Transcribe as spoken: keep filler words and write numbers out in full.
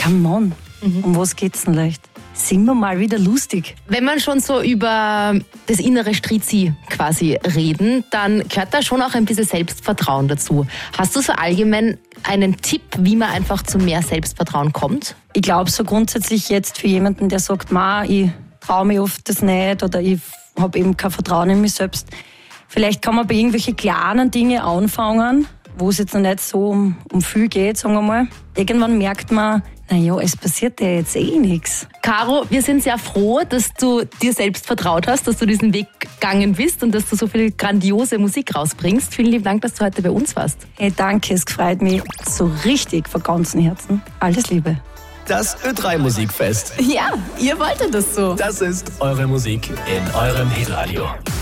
come on, mhm. um was geht's denn leicht? Singen wir mal wieder lustig. Wenn man schon so über das innere Strizi quasi reden, dann gehört da schon auch ein bisschen Selbstvertrauen dazu. Hast du so allgemein einen Tipp, wie man einfach zu mehr Selbstvertrauen kommt? Ich glaube so grundsätzlich jetzt für jemanden, der sagt, Ma, ich traue mich oft das nicht oder ich habe eben kein Vertrauen in mich selbst. Vielleicht kann man bei irgendwelchen kleinen Dingen anfangen, wo es jetzt noch nicht so um, um viel geht, sagen wir mal. Irgendwann merkt man, naja, es passiert ja jetzt eh nichts. Caro, wir sind sehr froh, dass du dir selbst vertraut hast, dass du diesen Weg gegangen bist und dass du so viel grandiose Musik rausbringst. Vielen lieben Dank, dass du heute bei uns warst. Hey, danke, es freut mich so richtig von ganzem Herzen. Alles Liebe. Das Ö drei Musikfest. Ja, ihr wolltet das so. Das ist eure Musik in eurem Hitradio.